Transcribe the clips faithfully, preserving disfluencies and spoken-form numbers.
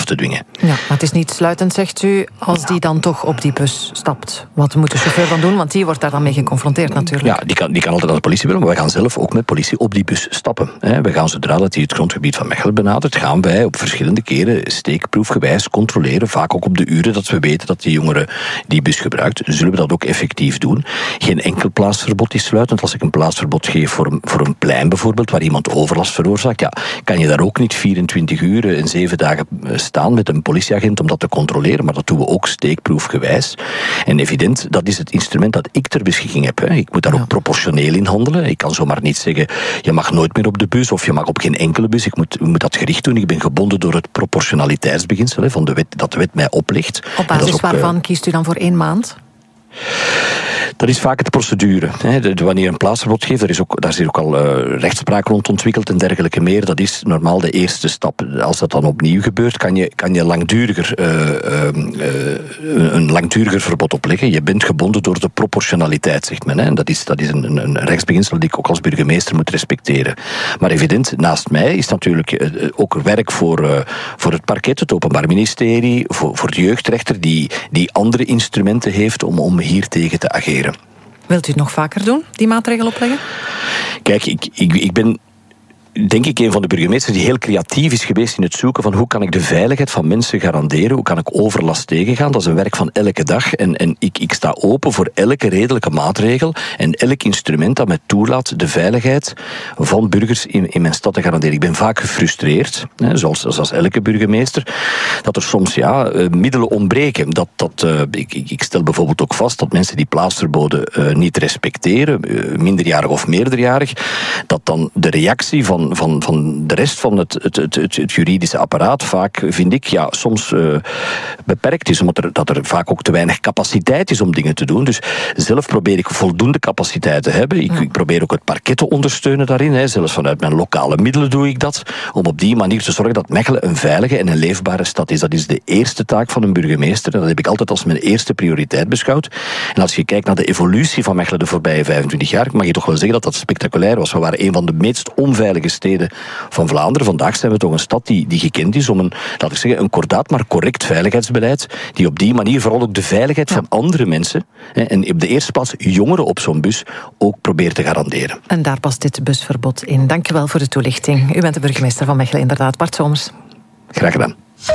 te dwingen. Ja, maar het is niet sluitend, zegt u, als die dan toch op die bus stapt. Wat moet de chauffeur dan doen? Want die wordt daar dan mee geconfronteerd natuurlijk. Ja, die kan, die kan altijd aan de politie bellen, maar wij gaan zelf ook met politie op die bus stappen. We gaan zodra dat hij het grondgebied van Mechelen benadert, gaan wij op verschillende keren steekproefgewijs controleren, vaak ook op de uren dat we weten dat die jongere die bus gebruikt, zullen we dat ook effectief doen. Geen enkel plaatsverbod is sluitend. Als ik een plaatsverbod geef voor een, voor een plein bijvoorbeeld, waar iemand overlast veroorzaakt, ja, kan je daar ook niet vierentwintig uur en zeven dagen staan met een politieagent om dat te controleren, maar dat doen we ook steekproefgewijs. En evident, dat is het instrument dat ik ter beschikking heb. Hè. Ik moet daar ook proportioneel in handelen. Ik kan zomaar niet zeggen, je mag nooit meer op de bus of je mag op geen enkele bus. Ik moet, ik moet dat gericht doen. Ik ben gebonden door het proportionaliteitsbeginsel hè, van de wet, dat de wet mij oplegt. Op basis ook, waarvan uh, kiest u dan voor één maand? Dat is vaak de procedure. Hè. De, de, wanneer een plaatsverbod geeft, daar is ook, daar is ook al uh, rechtspraak rond ontwikkeld en dergelijke meer. Dat is normaal de eerste stap. Als dat dan opnieuw gebeurt, kan je, kan je langduriger, uh, uh, een langduriger verbod opleggen. Je bent gebonden door de proportionaliteit, zegt men. Hè. En dat is, dat is een, een rechtsbeginsel die ik ook als burgemeester moet respecteren. Maar evident, naast mij is natuurlijk uh, ook werk voor, uh, voor het parket, het Openbaar Ministerie, voor, voor de jeugdrechter, die, die andere instrumenten heeft om, om hier tegen te ageren. Wilt u het nog vaker doen, die maatregel opleggen? Kijk, ik, ik, ik ben denk ik een van de burgemeesters die heel creatief is geweest in het zoeken van hoe kan ik de veiligheid van mensen garanderen, hoe kan ik overlast tegengaan. Dat is een werk van elke dag en, en ik, ik sta open voor elke redelijke maatregel en elk instrument dat mij toelaat de veiligheid van burgers in, in mijn stad te garanderen. Ik ben vaak gefrustreerd, hè, zoals, zoals elke burgemeester, dat er soms ja, uh, middelen ontbreken. Dat, dat, uh, ik, ik stel bijvoorbeeld ook vast dat mensen die plaatsverboden uh, niet respecteren, uh, minderjarig of meerderjarig, dat dan de reactie van Van, van de rest van het, het, het, het, het juridische apparaat vaak, vind ik, ja, soms uh, beperkt is, omdat er, dat er vaak ook te weinig capaciteit is om dingen te doen. Dus zelf probeer ik voldoende capaciteit te hebben. Ik, ja. ik probeer ook het parket te ondersteunen daarin. Hè. Zelfs vanuit mijn lokale middelen doe ik dat, om op die manier te zorgen dat Mechelen een veilige en een leefbare stad is. Dat is de eerste taak van een burgemeester. En dat heb ik altijd als mijn eerste prioriteit beschouwd. En als je kijkt naar de evolutie van Mechelen de voorbije vijfentwintig jaar, mag je toch wel zeggen dat dat spectaculair was. We waren een van de meest onveilige steden van Vlaanderen. Vandaag zijn we toch een stad die, die gekend is om een, laat ik zeggen, een kordaat maar correct veiligheidsbeleid, die op die manier vooral ook de veiligheid ja. van andere mensen, hè, en op de eerste plaats jongeren op zo'n bus, ook probeert te garanderen. En daar past dit busverbod in. Dank u wel voor de toelichting. U bent de burgemeester van Mechelen, inderdaad, Bart Somers. Graag gedaan.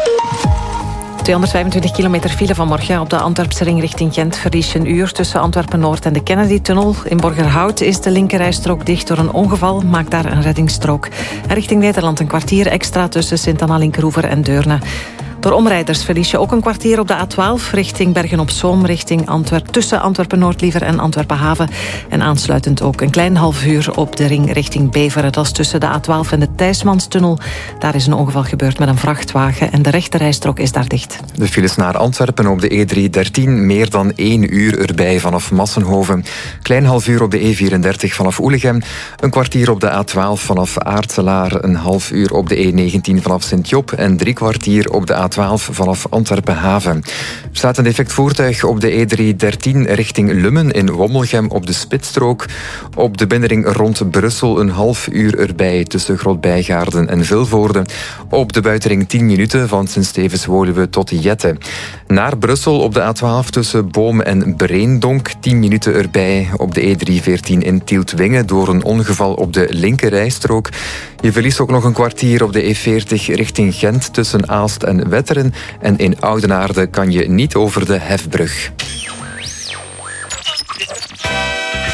tweehonderdvijfentwintig kilometer file vanmorgen op de Antwerpse ring richting Gent. Verlies je een uur tussen Antwerpen-Noord en de Kennedy-tunnel. In Borgerhout is de linkerrijstrook dicht door een ongeval. Maakt daar een reddingsstrook. En richting Nederland een kwartier extra tussen Sint-Anna-Linkeroever en Deurne. Door omrijders verlies je ook een kwartier op de A twaalf... richting Bergen-op-Zoom, richting Antwerp, tussen Antwerpen-Noord-Liever en Antwerpen-Haven. En aansluitend ook een klein half uur op de ring richting Beveren. Dat is tussen de A twaalf en de Thijsmanstunnel. Daar is een ongeval gebeurd met een vrachtwagen en de rechterrijstrook is daar dicht. De files naar Antwerpen op de E driehonderddertien, meer dan één uur erbij vanaf Massenhoven. Klein half uur op de E vierendertig vanaf Oelegem. Een kwartier op de A twaalf vanaf Aartselaar. Een half uur op de E negentien vanaf Sint-Job. En drie kwartier op de A twaalf vanaf Antwerpen-Haven. Er staat een defect voertuig op de E driehonderddertien richting Lummen in Wommelgem op de spitsstrook. Op de binnenring rond Brussel een half uur erbij tussen Grootbijgaarden en Vilvoorde. Op de buitenring tien minuten van Sint-Stevens-Woluwe tot Jette. Naar Brussel op de A twaalf tussen Boom en Breendonk tien minuten erbij. Op de E driehonderdveertien in Tieltwingen door een ongeval op de linkerrijstrook. Je verliest ook nog een kwartier op de E veertig richting Gent tussen Aalst en Wetteren. En in Oudenaarde kan je niet over de Hefbrug.